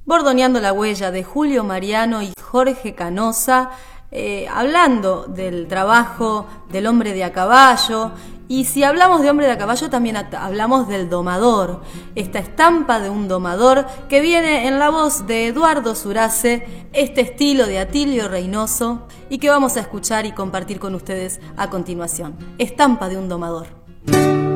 Bordoneando la huella de Julio Mariano y Jorge Canosa, hablando del trabajo del hombre de a caballo. Y si hablamos de hombre de a caballo, también hablamos del domador, esta estampa de un domador que viene en la voz de Eduardo Surace, este estilo de Atilio Reynoso, y que vamos a escuchar y compartir con ustedes a continuación. Estampa de un domador.